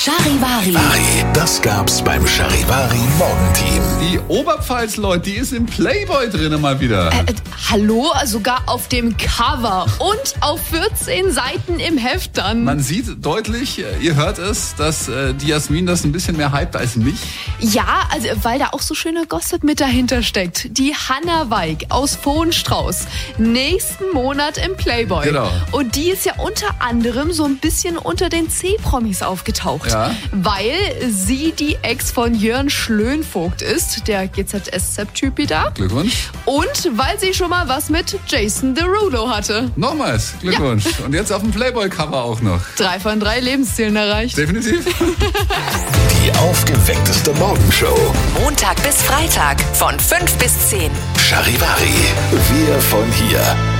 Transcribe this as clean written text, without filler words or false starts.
Charivari. Das gab's beim Charivari Morgenteam. Die Oberpfalz-Leute, die ist im Playboy drin mal wieder. Hallo? Sogar auf dem Cover und auf 14 Seiten im Heft dann. Man sieht deutlich, ihr hört es, dass die Jasmin das ein bisschen mehr hypt als mich. Ja, also weil da auch so schöner Gossip mit dahinter steckt. Die Hannah Weig aus Vohenstrauß. Nächsten Monat im Playboy. Genau. Und die ist ja unter anderem so ein bisschen unter den C-Promis aufgetaucht. Ja. Weil sie die Ex von Jörn Schlönvogt ist, der GZSZ-Typ da. Glückwunsch. Und weil sie schon mal was mit Jason Derulo hatte. Nochmals, Glückwunsch. Ja. Und jetzt auf dem Playboy-Cover auch noch. 3 von 3 Lebenszielen erreicht. Definitiv. Die aufgeweckteste Morgenshow. Montag bis Freitag von 5 bis 10. Charivari. Wir von hier.